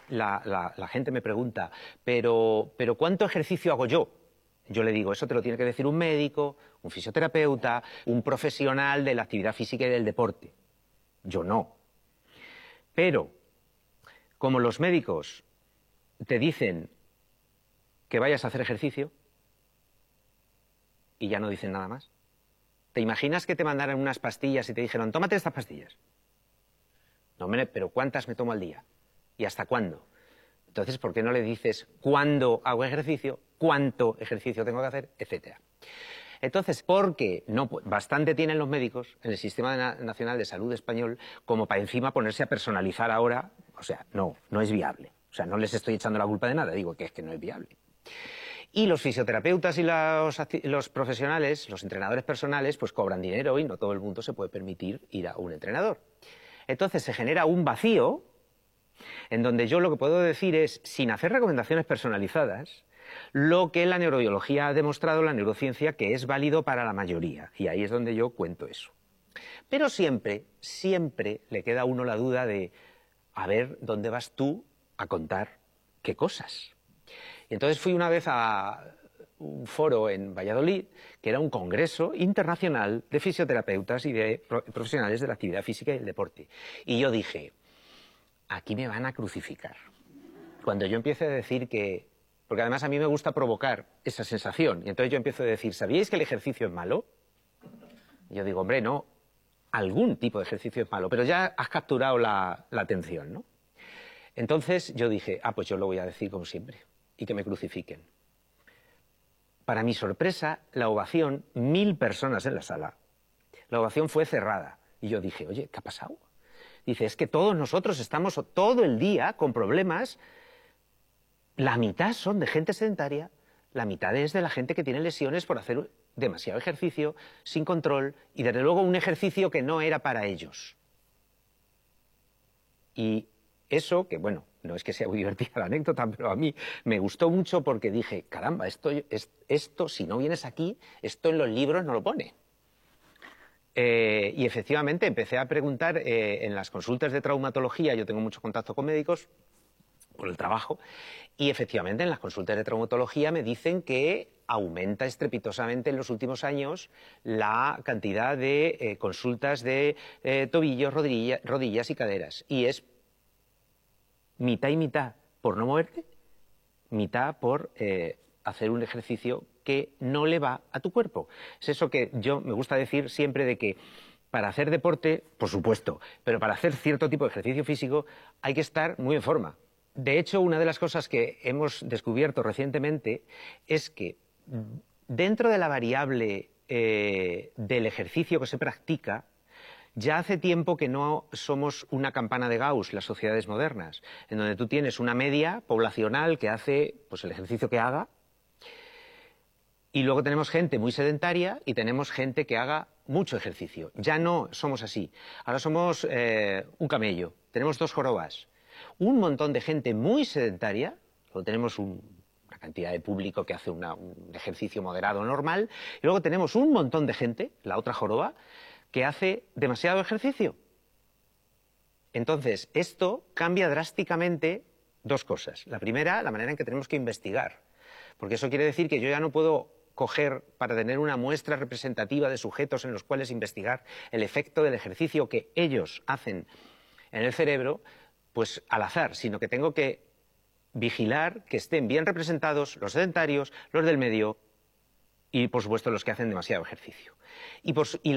la gente me pregunta, pero ¿cuánto ejercicio hago yo? Yo le digo, eso te lo tiene que decir un médico, un fisioterapeuta, un profesional de la actividad física y del deporte. Yo no. Pero, como los médicos te dicen que vayas a hacer ejercicio y ya no dicen nada más, ¿te imaginas que te mandaran unas pastillas y te dijeron, tómate estas pastillas? No, hombre, pero ¿cuántas me tomo al día? ¿Y hasta cuándo? Entonces, ¿por qué no le dices cuándo hago ejercicio, cuánto ejercicio tengo que hacer, etcétera? Entonces, porque no, bastante tienen los médicos en el Sistema Nacional de Salud español como para encima ponerse a personalizar ahora, o sea, no es viable. O sea, no les estoy echando la culpa de nada, digo que es que no es viable. Y los fisioterapeutas y los profesionales, los entrenadores personales, pues cobran dinero y no todo el mundo se puede permitir ir a un entrenador. Entonces se genera un vacío en donde yo lo que puedo decir es, sin hacer recomendaciones personalizadas, lo que la neurobiología ha demostrado, la neurociencia, que es válido para la mayoría. Y ahí es donde yo cuento eso. Pero siempre le queda a uno la duda de, a ver, ¿dónde vas tú a contar qué cosas? Y entonces fui una vez a un foro en Valladolid, que era un congreso internacional de fisioterapeutas y de profesionales de la actividad física y el deporte. Y yo dije, aquí me van a crucificar. Cuando yo empiece a decir que... Porque además a mí me gusta provocar esa sensación. Y entonces yo empiezo a decir, ¿sabíais que el ejercicio es malo? Y yo digo, hombre, no, algún tipo de ejercicio es malo, pero ya has capturado la atención, ¿no? Entonces yo dije, pues yo lo voy a decir como siempre, y que me crucifiquen. Para mi sorpresa, la ovación, 1000 personas en la sala, la ovación fue cerrada. Y yo dije, oye, ¿qué ha pasado? Dice, es que todos nosotros estamos todo el día con problemas. La mitad son de gente sedentaria, la mitad es de la gente que tiene lesiones por hacer demasiado ejercicio, sin control, y desde luego un ejercicio que no era para ellos. Y eso, que bueno, no es que sea muy divertida la anécdota, pero a mí me gustó mucho porque dije, caramba, esto si no vienes aquí, esto en los libros no lo pone. Y efectivamente empecé a preguntar en las consultas de traumatología, yo tengo mucho contacto con médicos por el trabajo, y efectivamente en las consultas de traumatología me dicen que aumenta estrepitosamente en los últimos años la cantidad de consultas de tobillos, rodillas y caderas. Y es mitad y mitad por no moverte, mitad por hacer un ejercicio que no le va a tu cuerpo. Es eso que yo me gusta decir siempre de que para hacer deporte, por supuesto, pero para hacer cierto tipo de ejercicio físico hay que estar muy en forma. De hecho, una de las cosas que hemos descubierto recientemente es que dentro de la variable del ejercicio que se practica, ya hace tiempo que no somos una campana de Gauss, las sociedades modernas, en donde tú tienes una media poblacional que hace pues, el ejercicio que haga, y luego tenemos gente muy sedentaria y tenemos gente que haga mucho ejercicio. Ya no somos así. Ahora somos un camello, tenemos 2 jorobas. Un montón de gente muy sedentaria, luego tenemos una cantidad de público que hace un ejercicio moderado normal, y luego tenemos un montón de gente, la otra joroba, que hace demasiado ejercicio. Entonces, esto cambia drásticamente 2 cosas. La primera, la manera en que tenemos que investigar, porque eso quiere decir que yo ya no puedo coger para tener una muestra representativa de sujetos en los cuales investigar el efecto del ejercicio que ellos hacen en el cerebro, pues al azar, sino que tengo que vigilar que estén bien representados los sedentarios, los del medio y, por supuesto, los que hacen demasiado ejercicio. Y